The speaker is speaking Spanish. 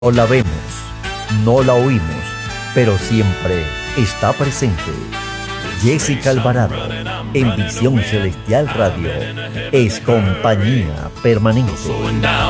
No la vemos, no la oímos, pero siempre está presente. Jessica Alvarado, en Visión Celestial Radio, es compañía permanente.